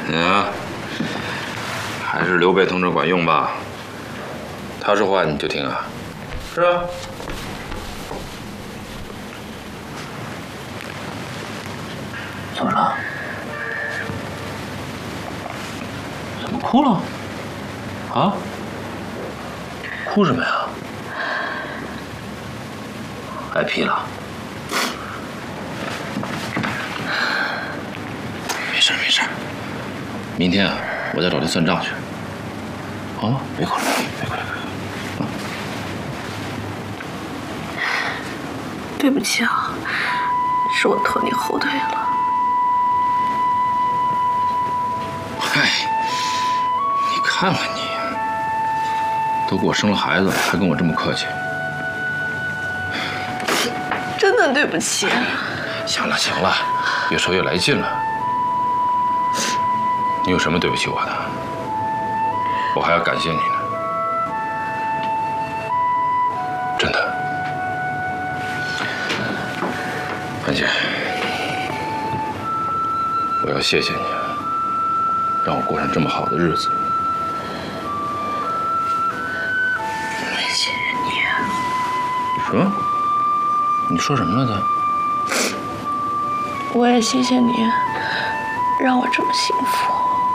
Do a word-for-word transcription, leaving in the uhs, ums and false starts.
啊，还是刘备同志管用吧？他说话你就听啊？是啊。 怎么了？怎么哭了？啊？哭什么呀？挨批了？没事没事，明天啊，我再找他算账去。啊，别哭了，别哭了，别哭了。 对不起啊，是我拖你后腿了。 嗨，你看看你，都给我生了孩子，还跟我这么客气。 真的对不起。 行了行了，越说越来劲了。你有什么对不起我的？我还要感谢你呢。真的，安姐，我要谢谢你，让我过上这么好的日子。 我也谢谢你。 什么？你说什么了他？ 我也谢谢你，让我这么幸福。